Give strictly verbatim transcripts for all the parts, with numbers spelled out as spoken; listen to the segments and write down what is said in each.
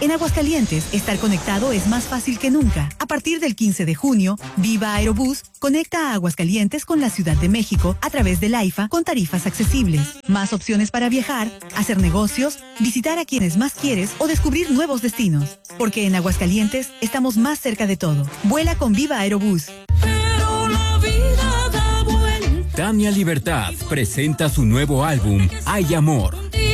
En Aguascalientes, estar conectado es más fácil que nunca. A partir del quince de junio, Viva Aerobús conecta a Aguascalientes con la Ciudad de México a través del AIFA con tarifas accesibles. Más opciones para viajar, hacer negocios, visitar a quienes más quieres o descubrir nuevos destinos. Porque en Aguascalientes estamos más cerca de todo. Vuela con Viva Aerobús. Pero la vida da vuelta. Tania Libertad presenta su nuevo álbum, Hay Amor.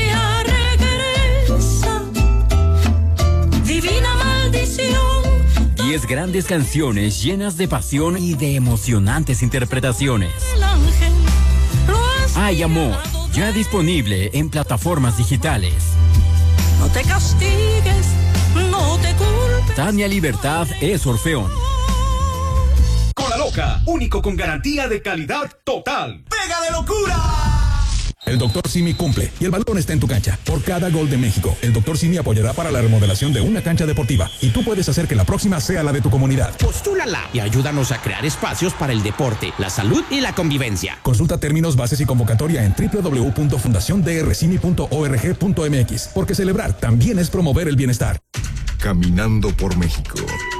Divina maldición. Diez grandes canciones llenas de pasión y de emocionantes interpretaciones. El ángel lo has Hay Amor, ya disponible en plataformas digitales. No te castigues, no te culpes. Tania Libertad es Orfeón. Cola Loca, único con garantía de calidad total. ¡Pega de locura! El doctor Simi cumple y el balón está en tu cancha. Por cada gol de México, el doctor Simi apoyará para la remodelación de una cancha deportiva y tú puedes hacer que la próxima sea la de tu comunidad. Postúlala y ayúdanos a crear espacios para el deporte, la salud y la convivencia. Consulta términos, bases y convocatoria en doble u doble u doble u punto fundación d r simi punto org punto m x, porque celebrar también es promover el bienestar. Caminando por México.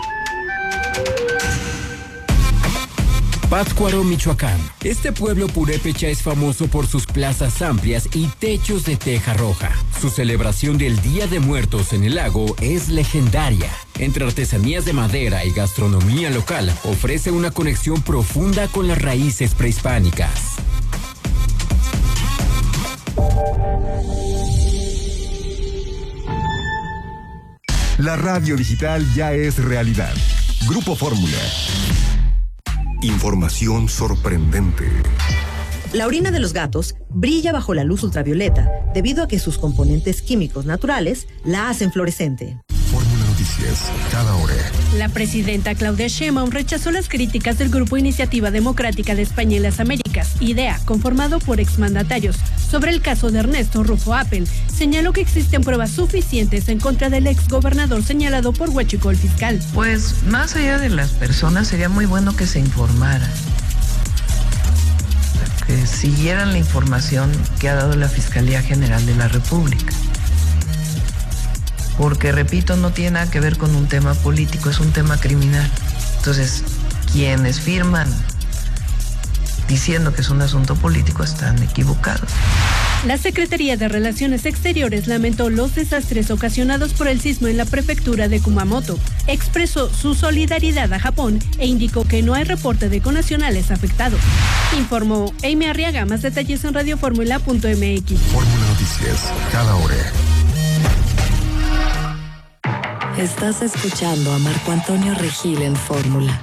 Pátzcuaro, Michoacán. Este pueblo purépecha es famoso por sus plazas amplias y techos de teja roja. Su celebración del Día de Muertos en el lago es legendaria. Entre artesanías de madera y gastronomía local, ofrece una conexión profunda con las raíces prehispánicas. La radio digital ya es realidad. Grupo Fórmula. Información sorprendente. La orina de los gatos brilla bajo la luz ultravioleta debido a que sus componentes químicos naturales la hacen fluorescente. Fórmula Noticias, cada hora. La presidenta Claudia Sheinbaum rechazó las críticas del Grupo Iniciativa Democrática de España y las Américas, IDEA, conformado por exmandatarios, sobre el caso de Ernesto Rufo Appel. Señaló que existen pruebas suficientes en contra del exgobernador señalado por huachicol fiscal. Pues más allá de las personas, sería muy bueno que se informara, que siguieran la información que ha dado la Fiscalía General de la República. Porque, repito, no tiene nada que ver con un tema político, es un tema criminal. Entonces, quienes firman diciendo que es un asunto político están equivocados. La Secretaría de Relaciones Exteriores lamentó los desastres ocasionados por el sismo en la prefectura de Kumamoto. Expresó su solidaridad a Japón e indicó que no hay reporte de connacionales afectados. Informó Amy Arriaga. Más detalles en radioformula punto m x. Fórmula Noticias, cada hora. Estás escuchando a Marco Antonio Regil en Fórmula.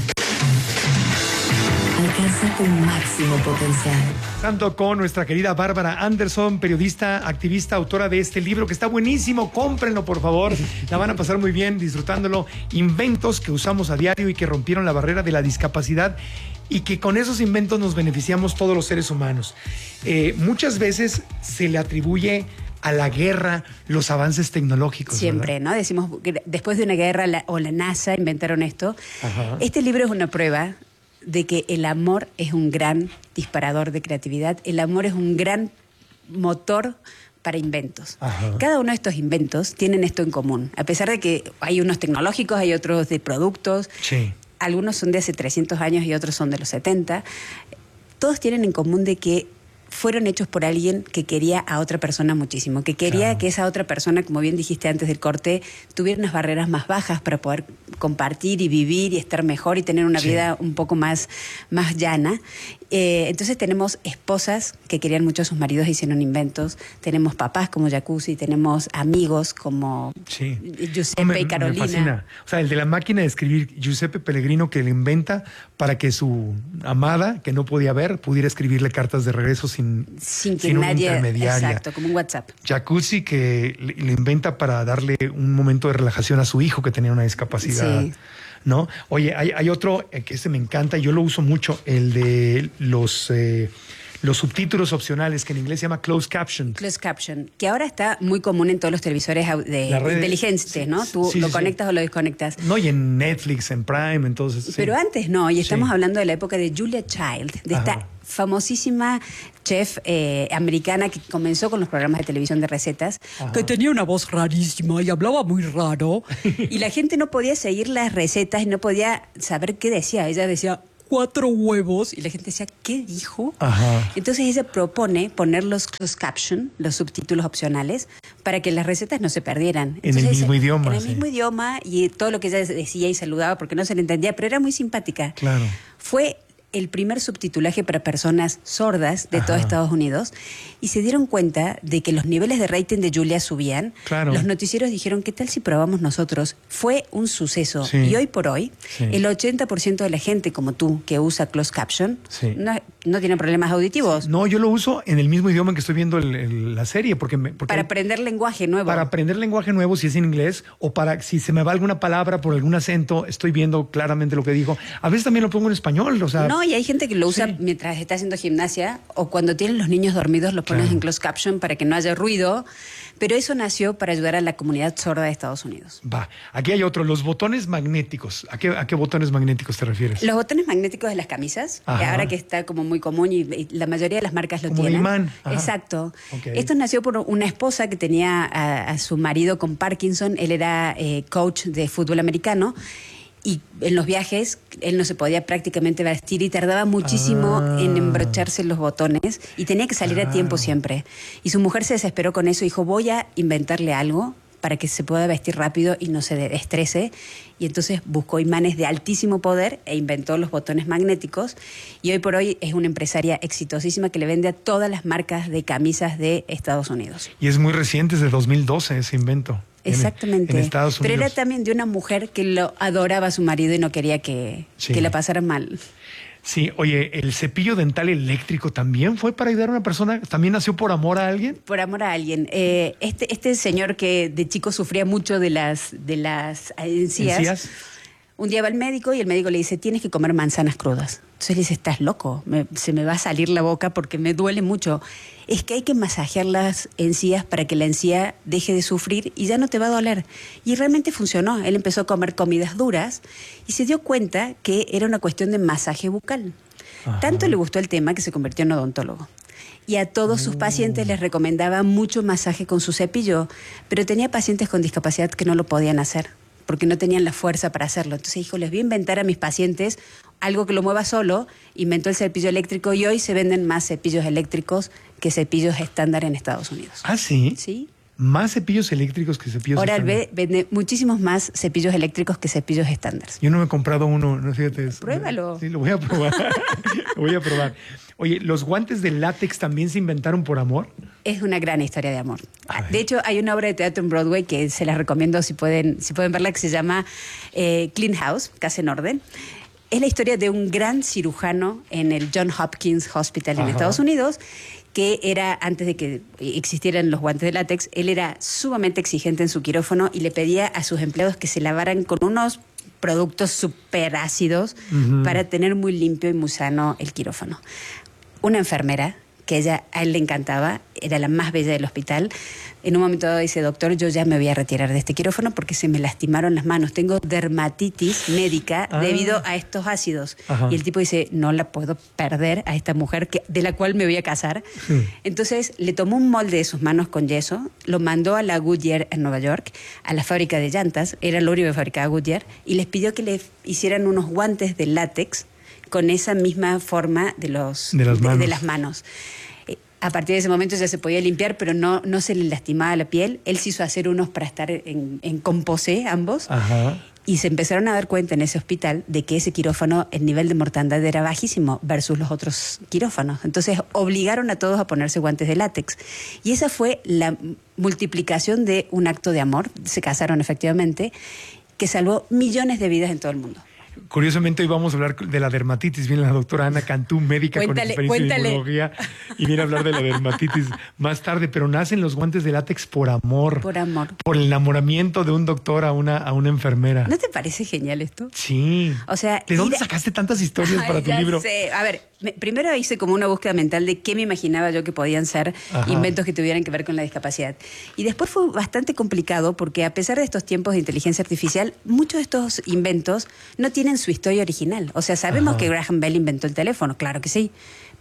Alcanza tu máximo potencial. Tanto con nuestra querida Bárbara Anderson, periodista, activista, autora de este libro que está buenísimo. Cómprenlo, por favor. La van a pasar muy bien disfrutándolo. Inventos que usamos a diario y que rompieron la barrera de la discapacidad y que con esos inventos nos beneficiamos todos los seres humanos. Eh, muchas veces se le atribuye a la guerra los avances tecnológicos. Siempre, ¿verdad? ¿no? Decimos que después de una guerra la, o la NASA inventaron esto. Ajá. Este libro es una prueba de que el amor es un gran disparador de creatividad, el amor es un gran motor para inventos. Ajá. Cada uno de estos inventos tienen esto en común, a pesar de que hay unos tecnológicos, hay otros de productos, sí. Algunos son de hace trescientos años y otros son de los setenta, todos tienen en común de que fueron hechos por alguien que quería a otra persona muchísimo, que quería claro. que esa otra persona, como bien dijiste antes del corte, tuviera unas barreras más bajas para poder compartir y vivir y estar mejor y tener una sí. vida un poco más, más llana. Eh, entonces tenemos esposas que querían mucho a sus maridos y hicieron inventos, tenemos papás como Jacuzzi, tenemos amigos como sí. Giuseppe me, y Carolina. Me fascina. O sea, el de la máquina de escribir, Giuseppe Pellegrino, que le inventa para que su amada, que no podía ver, pudiera escribirle cartas de regreso sin, sin que sin nadie, una intermediaria. Exacto, como un WhatsApp. Jacuzzi, que le, le inventa para darle un momento de relajación a su hijo que tenía una discapacidad. Sí. ¿No? Oye, hay, hay otro que ese me encanta, yo lo uso mucho, el de los, eh, los subtítulos opcionales, que en inglés se llama closed caption. Closed caption, que ahora está muy común en todos los televisores de, de inteligentes, sí, ¿no? Tú sí, lo sí, conectas sí. o lo desconectas. No, y en Netflix, en Prime, entonces. Pero sí. antes no, y estamos sí. hablando de la época de Julia Child, de Ajá. esta famosísima chef eh, americana que comenzó con los programas de televisión de recetas, Ajá. que tenía una voz rarísima y hablaba muy raro. Y la gente no podía seguir las recetas y no podía saber qué decía. Ella decía cuatro huevos y la gente decía, ¿qué dijo? Ajá. Entonces ella propone poner los closed caption, los subtítulos opcionales, para que las recetas no se perdieran. En Entonces, el mismo idioma. En el sí. mismo idioma y todo lo que ella decía y saludaba porque no se le entendía, pero era muy simpática. Claro. Fue el primer subtitulaje para personas sordas de Ajá. todo Estados Unidos y se dieron cuenta de que los niveles de rating de Julia subían. Claro. Los noticieros dijeron, ¿qué tal si probamos nosotros? Fue un suceso. Sí. Y hoy por hoy, sí. el ochenta por ciento de la gente como tú que usa closed caption sí. no, no tiene problemas auditivos. No, yo lo uso en el mismo idioma en que estoy viendo el, el, la serie. Porque, me, porque para aprender lenguaje nuevo. Para aprender lenguaje nuevo, si es en inglés, o para si se me va alguna palabra por algún acento, estoy viendo claramente lo que dijo. A veces también lo pongo en español. O sea, no, y hay gente que lo usa sí. mientras está haciendo gimnasia o cuando tienen los niños dormidos los pones claro. en closed caption para que no haya ruido, pero eso nació para ayudar a la comunidad sorda de Estados Unidos. Va, aquí hay otro, los botones magnéticos. ¿A qué, a qué botones magnéticos te refieres? Los botones magnéticos de las camisas, ahora que está como muy común y, y la mayoría de las marcas lo como tienen. Imán. Exacto. Okay. Esto nació por una esposa que tenía a, a su marido con Parkinson, él era eh, coach de fútbol americano. Y en los viajes él no se podía prácticamente vestir y tardaba muchísimo ah. en embrocharse los botones y tenía que salir ah. a tiempo siempre. Y su mujer se desesperó con eso y dijo, voy a inventarle algo para que se pueda vestir rápido y no se estrese. Y entonces buscó imanes de altísimo poder e inventó los botones magnéticos. Y hoy por hoy es una empresaria exitosísima que le vende a todas las marcas de camisas de Estados Unidos. Y es muy reciente, es de dos mil doce ese invento. Exactamente. En, en Estados Unidos. Pero era también de una mujer que lo adoraba a su marido y no quería que, sí. que la pasara mal. Sí, oye, el cepillo dental eléctrico también fue para ayudar a una persona, también nació por amor a alguien. Por amor a alguien. Eh, este, este señor que de chico sufría mucho de las, de las encías, ¿Encías? Un día va al médico y el médico le dice, tienes que comer manzanas crudas. Entonces le dice, estás loco, me, se me va a salir la boca porque me duele mucho. Es que hay que masajear las encías para que la encía deje de sufrir y ya no te va a doler. Y realmente funcionó. Él empezó a comer comidas duras y se dio cuenta que era una cuestión de masaje bucal. Ajá. Tanto le gustó el tema que se convirtió en odontólogo. Y a todos sus pacientes les recomendaba mucho masaje con su cepillo, pero tenía pacientes con discapacidad que no lo podían hacer porque no tenían la fuerza para hacerlo. Entonces dijo, les voy a inventar a mis pacientes algo que lo mueva solo. Inventó el cepillo eléctrico y hoy se venden más cepillos eléctricos que cepillos estándar en Estados Unidos. ¿Ah, sí? Sí. Más cepillos eléctricos que cepillos Oral estándar. B vende muchísimos más cepillos eléctricos que cepillos estándar. Yo no me he comprado uno, no fíjate. Pruébalo. Sí, lo voy a probar. Lo voy a probar. Oye, ¿los guantes de látex también se inventaron por amor? Es una gran historia de amor. De hecho, hay una obra de teatro en Broadway que se las recomiendo si pueden, si pueden verla, que se llama eh, Clean House, Casa en Orden. Es la historia de un gran cirujano en el Johns Hopkins Hospital en Ajá. Estados Unidos, que era, antes de que existieran los guantes de látex, él era sumamente exigente en su quirófano y le pedía a sus empleados que se lavaran con unos productos súper ácidos uh-huh. para tener muy limpio y muy sano el quirófano. Una enfermera, que ella, a él le encantaba, era la más bella del hospital, en un momento dado dice, doctor, yo ya me voy a retirar de este quirófano porque se me lastimaron las manos, tengo dermatitis médica ah. debido a estos ácidos. Ajá. Y el tipo dice, no la puedo perder a esta mujer que, de la cual me voy a casar. Sí. Entonces le tomó un molde de sus manos con yeso, lo mandó a la Goodyear en Nueva York, a la fábrica de llantas, era lo único que fabricaba Goodyear, y les pidió que le hicieran unos guantes de látex con esa misma forma de, los, de, las, manos. de, de las manos. A partir de ese momento ya se podía limpiar, pero no, no se le lastimaba la piel. Él se hizo hacer unos para estar en, en composé, ambos. Ajá. Y se empezaron a dar cuenta en ese hospital de que ese quirófano, el nivel de mortandad era bajísimo versus los otros quirófanos. Entonces obligaron a todos a ponerse guantes de látex. Y esa fue la multiplicación de un acto de amor, se casaron efectivamente, que salvó millones de vidas en todo el mundo. Curiosamente hoy vamos a hablar de la dermatitis. Viene la doctora Ana Cantú, médica cuéntale, con experiencia cuéntale. en inmunología, y viene a hablar de la dermatitis más tarde. Pero nacen los guantes de látex por amor. Por amor. Por el enamoramiento de un doctor a una, a una enfermera. ¿No te parece genial esto? Sí. O sea, ¿de dónde ir a... sacaste tantas historias Ay, para tu ya libro? Sé. A ver, me, primero hice como una búsqueda mental de qué me imaginaba yo que podían ser Ajá. inventos que tuvieran que ver con la discapacidad. Y después fue bastante complicado porque a pesar de estos tiempos de inteligencia artificial, muchos de estos inventos no tienen su historia original. O sea, sabemos Ajá. que Graham Bell inventó el teléfono, claro que sí,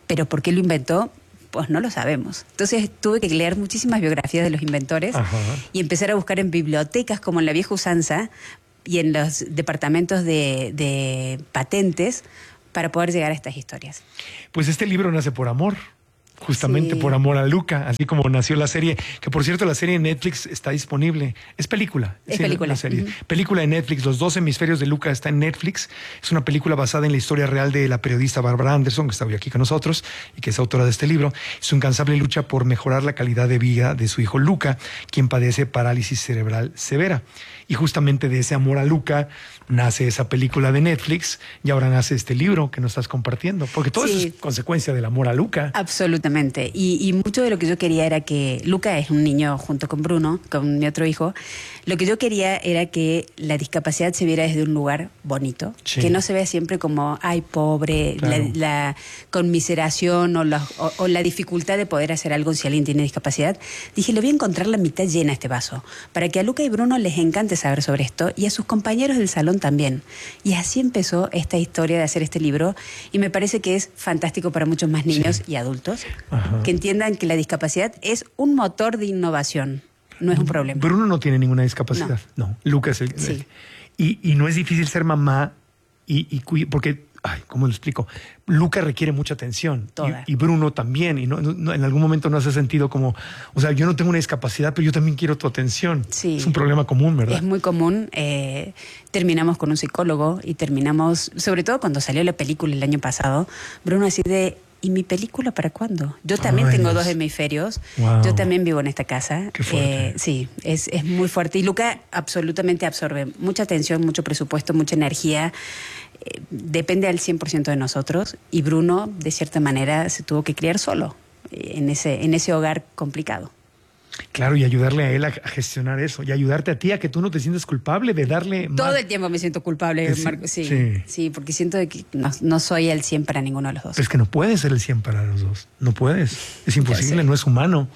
pero ¿por qué lo inventó? Pues no lo sabemos. Entonces tuve que leer muchísimas biografías de los inventores. Ajá. Y empezar a buscar en bibliotecas como en la vieja usanza y en los departamentos de, de patentes para poder llegar a estas historias. Pues este libro nace por amor. Justamente sí. por amor a Luca, así como nació la serie, que por cierto la serie en Netflix está disponible. Es película. Es sí, película. La serie. Uh-huh. Película en Netflix, Los dos hemisferios de Luca está en Netflix. Es una película basada en la historia real de la periodista Barbara Anderson, que está hoy aquí con nosotros y que es autora de este libro. Su incansable lucha por mejorar la calidad de vida de su hijo Luca, quien padece parálisis cerebral severa. Y justamente de ese amor a Luca nace esa película de Netflix y ahora nace este libro que nos estás compartiendo, porque todo sí. eso es consecuencia del amor a Luca. Absolutamente. Y, y mucho de lo que yo quería era que Luca es un niño junto con Bruno, con mi otro hijo. Lo que yo quería era que la discapacidad se viera desde un lugar bonito, sí. que no se vea siempre como, ay, pobre, claro. la, la conmiseración o la, o, o la dificultad de poder hacer algo si alguien tiene discapacidad. Dije, le voy a encontrar la mitad llena a este vaso, para que a Luca y Bruno les encante saber sobre esto y a sus compañeros del salón también. Y así empezó esta historia de hacer este libro y me parece que es fantástico para muchos más niños sí. y adultos. Ajá. Que entiendan que la discapacidad es un motor de innovación, no es un problema. Bruno no tiene ninguna discapacidad. No, no. Lucas es el, sí. y, y no es difícil ser mamá y, y porque, ay, ¿cómo lo explico? Luca requiere mucha atención y, y Bruno también, y no, no, en algún momento no se ha sentido como, o sea, yo no tengo una discapacidad, pero yo también quiero tu atención. Sí. Es un problema común, ¿verdad? Es muy común. Eh, terminamos con un psicólogo y terminamos, sobre todo cuando salió la película el año pasado, Bruno así de, ¿y mi película para cuándo? Yo también Ay, tengo Dios. dos hemisferios. Wow. Yo también vivo en esta casa. Qué fuerte. Eh, sí, es, es muy fuerte. Y Luca absolutamente absorbe mucha atención, mucho presupuesto, mucha energía. Eh, depende al cien por ciento de nosotros. Y Bruno, de cierta manera, se tuvo que criar solo eh, en, ese, en ese hogar complicado. Claro, y ayudarle a él a, a gestionar eso, y ayudarte a ti a que tú no te sientas culpable de darle más. Todo el tiempo me siento culpable, sí, Marco. Sí, sí. sí, porque siento que no, no soy el cien para ninguno de los dos. Pero es que no puedes ser el cien para los dos, no puedes, es imposible, no es humano.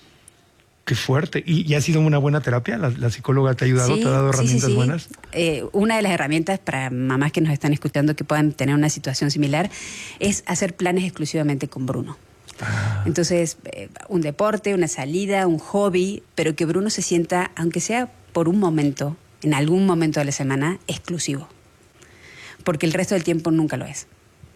Qué fuerte. ¿Y, y ha sido una buena terapia? ¿La, la psicóloga te ha ayudado? Sí, ¿te ha dado herramientas sí, sí, sí. buenas? Eh, una de las herramientas para mamás que nos están escuchando que puedan tener una situación similar es hacer planes exclusivamente con Bruno. Ah. Entonces, eh, un deporte, una salida, un hobby, pero que Bruno se sienta, aunque sea por un momento, en algún momento de la semana, exclusivo. Porque el resto del tiempo nunca lo es.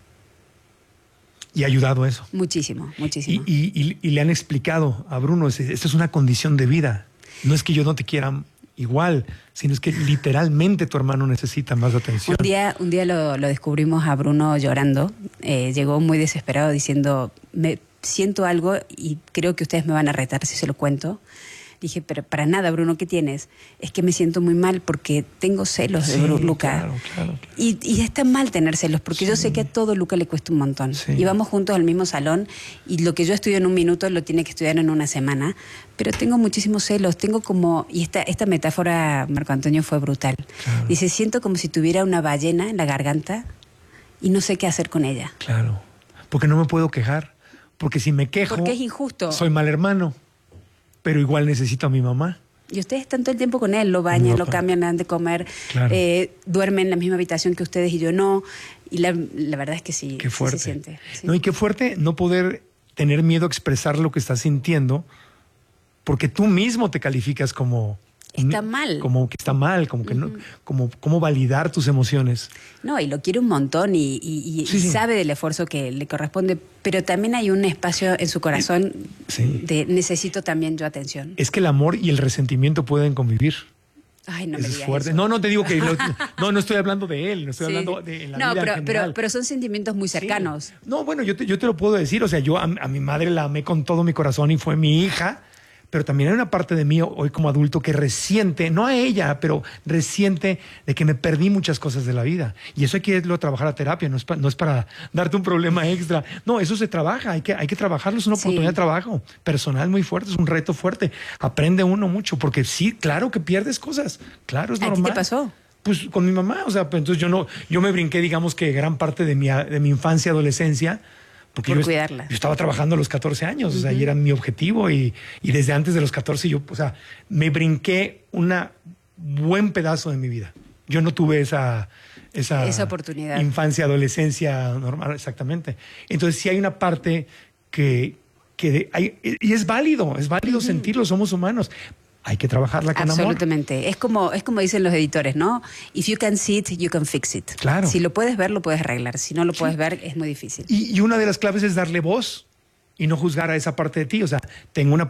¿Y ha ayudado eso? Muchísimo, muchísimo. Y, y, y, y le han explicado a Bruno, esto es una condición de vida. No es que yo no te quiera igual, sino es que literalmente tu hermano necesita más atención. Un día, un día lo, lo descubrimos a Bruno llorando. Eh, llegó muy desesperado diciendo, me siento algo y creo que ustedes me van a retar si se lo cuento. Dije, pero para nada, Bruno, ¿qué tienes? Es que me siento muy mal porque tengo celos de sí, Luca. Claro, claro, claro. Y, y está mal tener celos porque sí. yo sé que a todo Luca le cuesta un montón. Sí. Y vamos juntos al mismo salón y lo que yo estudio en un minuto lo tiene que estudiar en una semana. Pero tengo muchísimos celos, tengo como... Y esta, esta metáfora, Marco Antonio, fue brutal. Claro. Dice, siento como si tuviera una ballena en la garganta y no sé qué hacer con ella. Claro, porque no me puedo quejar. Porque si me quejo... Porque es injusto. Soy mal hermano. Pero igual necesito a mi mamá. Y ustedes están todo el tiempo con él, lo bañan, lo cambian, le dan de comer, claro. eh, duermen en la misma habitación que ustedes y yo no. Y la, la verdad es que sí, qué fuerte. Sí se siente. Sí. No, y qué fuerte no poder tener miedo a expresar lo que estás sintiendo, porque tú mismo te calificas como... Está mal. Como que está mal, como que uh-huh. no, como cómo validar tus emociones. No, y lo quiere un montón y, y, y sí, sabe sí. del esfuerzo que le corresponde, pero también hay un espacio en su corazón sí. de necesito también yo atención. Es que el amor y el resentimiento pueden convivir. Ay, no eso me es digas fuerte. Eso. No, no te digo que... Lo, no, no estoy hablando de él, no estoy sí. hablando de en la no, vida pero, en pero, pero son sentimientos muy cercanos. Sí. No, bueno, yo te, yo te lo puedo decir. O sea, yo a, a mi madre la amé con todo mi corazón y fue mi hija. Pero también hay una parte de mí hoy como adulto que resiente, no a ella, pero resiente de que me perdí muchas cosas de la vida. Y eso hay que irlo a trabajar a terapia, no es, pa, no es para darte un problema extra. No, eso se trabaja, hay que, hay que trabajarlo, es una oportunidad sí. de trabajo personal muy fuerte, es un reto fuerte. Aprende uno mucho, porque sí, claro que pierdes cosas, claro, es normal. ¿A ti te pasó? Pues con mi mamá, o sea, pues, entonces yo no, yo me brinqué, digamos que gran parte de mi, de mi infancia, adolescencia, porque Por yo, cuidarla. yo estaba trabajando a los catorce años, uh-huh. o sea, y era mi objetivo y, y desde antes de los catorce yo, o sea, me brinqué un buen pedazo de mi vida. Yo no tuve esa, esa, esa oportunidad. Infancia, adolescencia normal, exactamente. Entonces sí hay una parte que, que hay, y es válido, es válido uh-huh. sentirlo, somos humanos. Hay que trabajarla con Absolutamente. amor. Es como, es como dicen los editores, ¿no? If you can see it, you can fix it. Claro. Si lo puedes ver, lo puedes arreglar. Si no lo puedes sí. ver, es muy difícil. Y, y una de las claves es darle voz y no juzgar a esa parte de ti. O sea, tengo una